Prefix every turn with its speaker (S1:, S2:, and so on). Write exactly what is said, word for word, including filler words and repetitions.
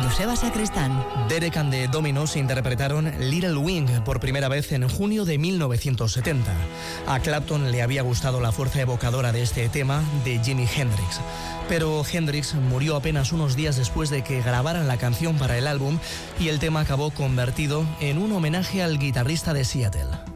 S1: Joseba Sacristán.
S2: Derek and the Dominos interpretaron Little Wing por primera vez en junio de mil novecientos setenta. A Clapton le había gustado la fuerza evocadora de este tema de Jimi Hendrix. Pero Hendrix murió apenas unos días después de que grabaran la canción para el álbum y el tema acabó convertido en un homenaje al guitarrista de Seattle.